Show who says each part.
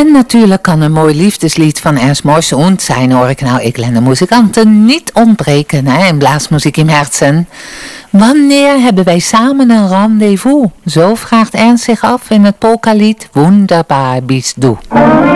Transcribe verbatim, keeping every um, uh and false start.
Speaker 1: En natuurlijk kan een mooi liefdeslied van Ernst Morsund zijn original Ik Lenne muzikanten niet ontbreken hè, in Blaasmuziek im Herzen. Wanneer hebben wij samen een rendezvous? Zo vraagt Ernst zich af in het polkalied Wunderbar bist du.